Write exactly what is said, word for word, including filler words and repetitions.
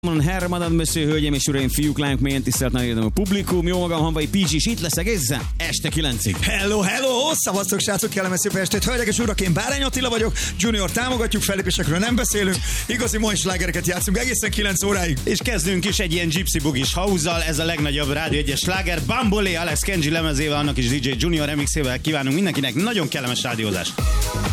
Hermadan Mössző, hölgyeim és uraim, fiúk, lányok, mélyen tisztelt nagy a publikum. Jó magam, Hanvai Pícsi is itt lesz egészen este kilencig. Hello, hello! Szavaztok, srácok, kellemes szép estét. Hölgyek és urak, én Bárány Attila vagyok. Junior támogatjuk, fellépésekről nem beszélünk. Igazi mai slágereket játszunk egészen kilenc óráig. És kezdünk is egy ilyen Gypsy Boogie-s house-zal. Ez a legnagyobb Rádió egyes sláger. Bambolé, Alex Kenji lemezével, annak is dé dzsé Junior remixével kívánunk mindenkinek nagyon kellemes rádiózást.